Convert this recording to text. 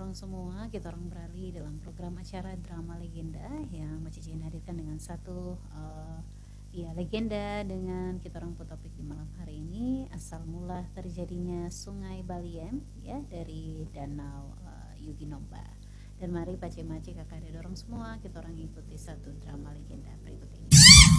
dorong semua, kita orang beralih dalam program acara drama legenda yang Mbak Cici hadirkan dengan satu ya legenda dengan kita orang topik di malam hari ini, asal mula terjadinya Sungai Baliem ya dari Danau Yugi Nomba. Dan mari Pak Maci Kakak dorong semua, kita orang ikuti satu drama legenda berikut ini.